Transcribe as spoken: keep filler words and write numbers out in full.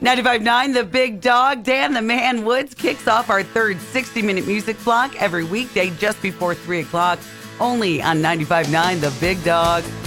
ninety-five point nine The Big Dog. Dan the Man Woods kicks off our third sixty-minute music block every weekday just before three o'clock, only on ninety-five point nine The Big Dog.